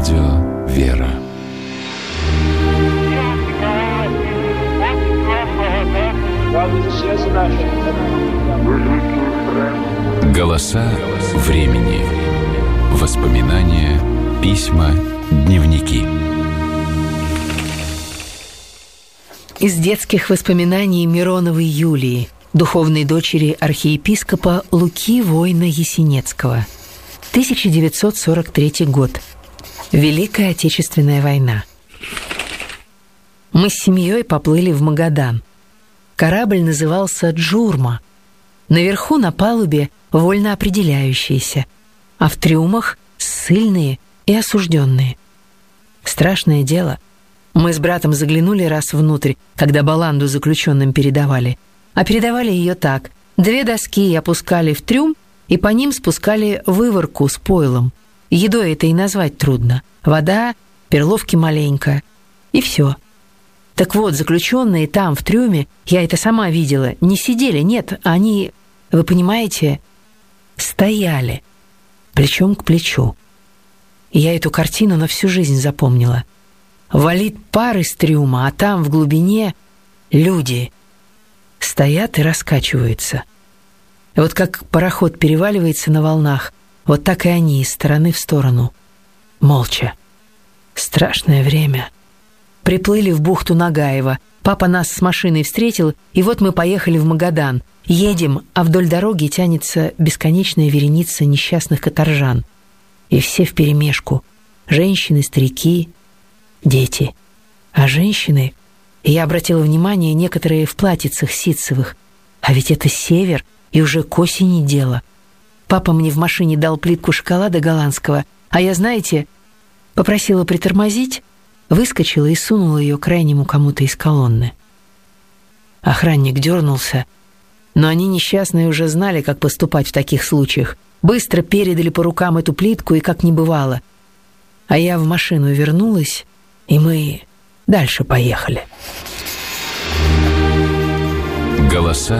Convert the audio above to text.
Радио «Вера». Голоса времени. Воспоминания, письма, дневники. Из детских воспоминаний Мироновой Юлии, духовной дочери архиепископа Луки Война-Ясенецкого. 1943 год. Великая Отечественная война. Мы с семьей поплыли в Магадан. Корабль назывался «Джурма». Наверху на палубе вольно определяющиеся, а в трюмах ссыльные и осужденные. Страшное дело. Мы с братом заглянули раз внутрь, когда баланду заключенным передавали. А передавали ее так. 2 доски опускали в трюм, и по ним спускали выворку с пойлом. Едой это и назвать трудно. Вода, перловки маленько. И все. Так вот, заключенные там, в трюме, я это сама видела, не сидели, нет, они, вы понимаете, стояли, плечом к плечу. И я эту картину на всю жизнь запомнила. Валит пар из трюма, а там в глубине люди стоят и раскачиваются. И вот как пароход переваливается на волнах, вот так и они из стороны в сторону. Молча. Страшное время. Приплыли в бухту Нагаева. Папа нас с машиной встретил, и вот мы поехали в Магадан. Едем, а вдоль дороги тянется бесконечная вереница несчастных каторжан. И все вперемешку. Женщины, старики, дети. А женщины, я обратила внимание, некоторые в платьицах ситцевых. А ведь это север, и уже к осени дело. Папа мне в машине дал плитку шоколада голландского, а я, знаете, попросила притормозить, выскочила и сунула ее крайнему кому-то из колонны. Охранник дернулся, но они несчастные уже знали, как поступать в таких случаях. Быстро передали по рукам эту плитку, и как не бывало. А я в машину вернулась, и мы дальше поехали. Голоса